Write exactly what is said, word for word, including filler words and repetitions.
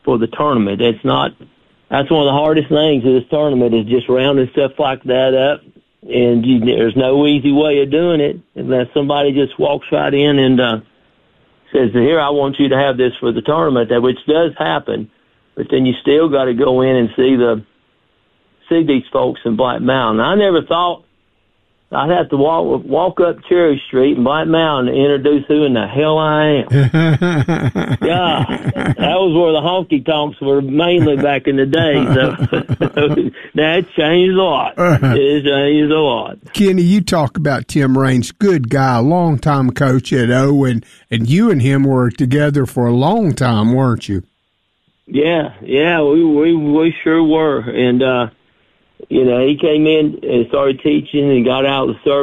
for the tournament. It's not. That's one of the hardest things of this tournament is just rounding stuff like that up. And you, there's no easy way of doing it unless somebody just walks right in and uh, says, "Here, I want you to have this for the tournament," that which does happen. But then you still got to go in and see the see these folks in Black Mountain. I never thought I'd have to walk walk up Cherry Street in Black Mountain to introduce who in the hell I am. Yeah, that was where the honky tonks were mainly back in the day. So that changed a lot. It changed a lot. Kenny, you talk about Tim Raines, good guy, long time coach at Owen, and you and him were together for a long time, weren't you? Yeah, yeah, we we we sure were, and uh, you know, he came in and started teaching and got out of the service.